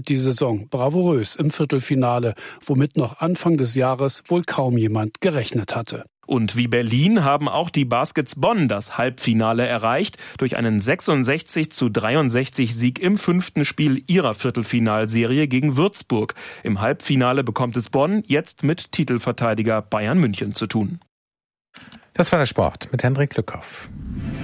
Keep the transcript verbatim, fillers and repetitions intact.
startet die Saison bravourös im Viertelfinale, womit noch Anfang des Jahres wohl kaum jemand gerechnet hatte. Und wie Berlin haben auch die Baskets Bonn das Halbfinale erreicht, durch einen sechsundsechzig zu dreiundsechzig Sieg im fünften Spiel ihrer Viertelfinalserie gegen Würzburg. Im Halbfinale bekommt es Bonn jetzt mit Titelverteidiger Bayern München zu tun. Das war der Sport mit Hendrik Lückhoff.